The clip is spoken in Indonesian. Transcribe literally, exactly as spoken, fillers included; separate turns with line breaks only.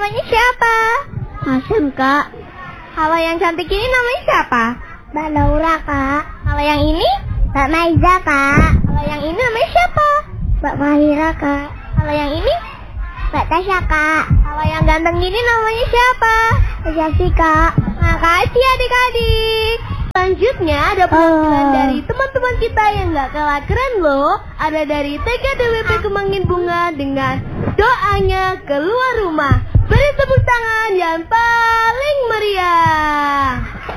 namanya siapa?
Hasim, Kak.
Kalau yang cantik ini namanya siapa?
Mbak Laura, Kak.
Kalau yang ini?
Mbak Maiza, Kak.
Kalau yang ini namanya siapa?
Mbak Mahira, Kak.
Kalau yang ini?
Mbak Tasya, Kak.
Kalau yang ganteng gini namanya siapa?
Mbak Jasi, Kak.
Makasih adik-adik. Selanjutnya ada perwakilan
Oh.
dari teman-teman kita yang gak kalah keren loh. Ada dari T K D W P Kemangin Bunga dengan doanya keluar rumah. Beri tepuk tangan yang paling meriah.